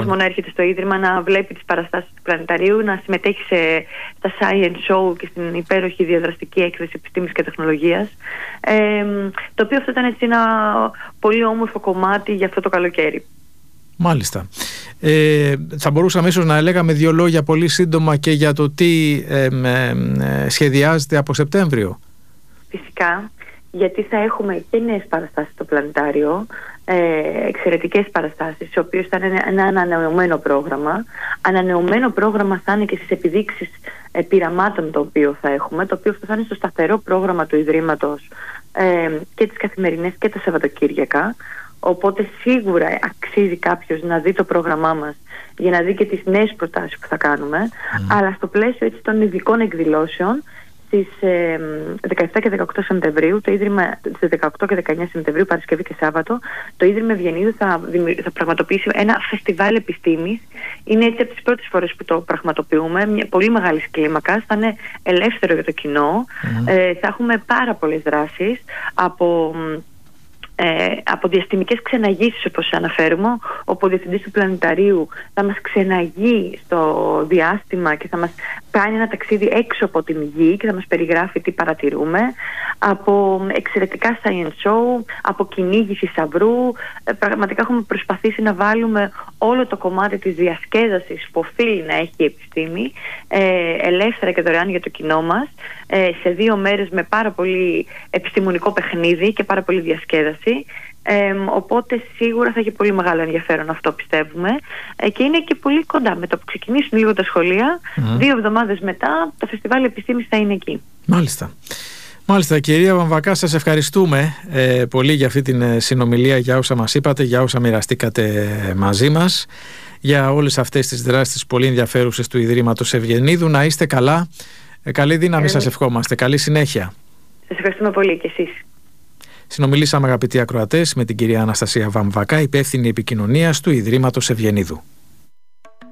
κόσμο να έρχεται στο Ίδρυμα, να βλέπει τις παραστάσεις του Πλανηταρίου, να συμμετέχει στα Science Show και στην υπέροχη διαδραστική έκθεση επιστήμης και τεχνολογίας, το οποίο αυτό ήταν έτσι ένα πολύ όμορφο κομμάτι για αυτό το καλοκαίρι. Μάλιστα. Θα μπορούσαμε ίσως να λέγαμε δύο λόγια πολύ σύντομα και για το τι σχεδιάζεται από Σεπτέμβριο. Φυσικά, γιατί θα έχουμε και νέες παραστάσεις στο Πλανητάριο, εξαιρετικές παραστάσεις, οι οποίες θα είναι ένα ανανεωμένο πρόγραμμα. Ανανεωμένο πρόγραμμα θα είναι και στις επιδείξεις πειραμάτων το οποίο θα έχουμε, το οποίο θα είναι στο σταθερό πρόγραμμα του Ιδρύματος και τις καθημερινές και τα Σαββατοκύριακα. Οπότε σίγουρα αξίζει κάποιος να δει το πρόγραμμά μας για να δει και τις νέες προτάσεις που θα κάνουμε, αλλά στο πλαίσιο έτσι των ειδικών εκδηλώσεων στις 17 και 18 Σεπτεμβρίου, το Ίδρυμα, στις 18 και 19 Σεπτεμβρίου, Παρασκευή και Σάββατο, το Ίδρυμα Ευγενίδου θα πραγματοποιήσει ένα φεστιβάλ επιστήμης. Είναι έτσι από τις πρώτες φορές που το πραγματοποιούμε, μια πολύ μεγάλη κλίμακα, θα είναι ελεύθερο για το κοινό, θα έχουμε πάρα πολλές δράσεις από διαστημικές ξεναγήσεις, όπως αναφέρουμε, όπου ο Διευθυντής του Πλανηταρίου θα μας ξεναγεί στο διάστημα και θα μας κάνει ένα ταξίδι έξω από την Γη και θα μας περιγράφει τι παρατηρούμε, από εξαιρετικά science show, από κυνήγι θησαυρού. Πραγματικά έχουμε προσπαθήσει να βάλουμε όλο το κομμάτι της διασκέδασης που οφείλει να έχει η επιστήμη ελεύθερα και δωρεάν για το κοινό μας, σε 2 μέρες με πάρα πολύ επιστημονικό παιχνίδι και πάρα πολύ διασκέδαση. Οπότε σίγουρα θα έχει πολύ μεγάλο ενδιαφέρον αυτό, πιστεύουμε, και είναι και πολύ κοντά. Με το που ξεκινήσουν λίγο τα σχολεία, 2 εβδομάδες μετά το Φεστιβάλ Επιστήμης θα είναι εκεί. Μάλιστα, κυρία Βαμβακά, σας ευχαριστούμε πολύ για αυτή την συνομιλία, για όσα μας είπατε, για όσα μοιραστήκατε μαζί μας, για όλες αυτές τις δράσεις πολύ ενδιαφέρουσες του Ιδρύματος Ευγενίδου. Να είστε καλά, καλή δύναμη σας ευχόμαστε, καλή συνέχεια. Σας ευχαριστούμε πολύ και εσείς. Συνομιλήσαμε, αγαπητοί ακροατές, με την κυρία Αναστασία Βαμβακά, υπεύθυνη επικοινωνίας του Ιδρύματος Ευγενίδου.